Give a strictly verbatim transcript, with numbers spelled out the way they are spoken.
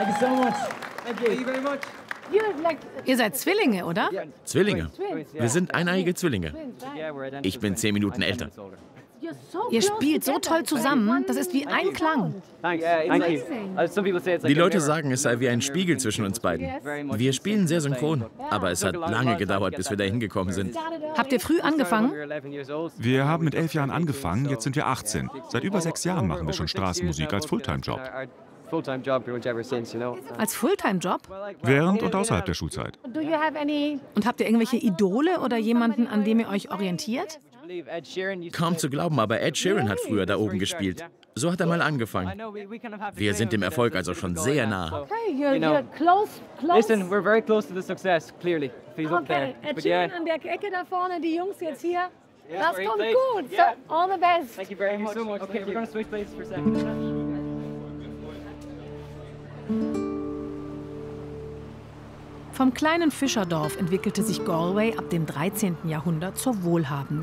you so much. Thank you very much. Ihr seid Zwillinge, oder? Zwillinge. Wir sind eineiige Zwillinge. Ich bin zehn Minuten älter. Ihr spielt so toll zusammen, das ist wie ein Klang. Die Leute sagen, es sei wie ein Spiegel zwischen uns beiden. Wir spielen sehr synchron, aber es hat lange gedauert, bis wir dahin gekommen sind. Habt ihr früh angefangen? Wir haben mit elf Jahren angefangen, jetzt sind wir achtzehn. Seit über sechs Jahren machen wir schon Straßenmusik als Fulltime-Job. Als Fulltime-Job? Während und außerhalb der Schulzeit. Und habt ihr irgendwelche Idole oder jemanden, an dem ihr euch orientiert? Kaum zu glauben, aber Ed Sheeran hat früher da oben gespied. So hat er mal angefangen. Wir sind dem Erfolg also schon sehr nah. Listen, we're very close to the success, clearly. He's up there. Ed But yeah. Sheeran an der Ecke da vorne, die Jungs jetzt hier. Yeah, Das great kommt place. gut. Yeah. So, all the best. Thank you very much. so much. Okay, we're going to switch places for a second. Vom kleinen Fischerdorf entwickelte sich Galway ab dem dreizehnten Jahrhundert zur wohlhabenden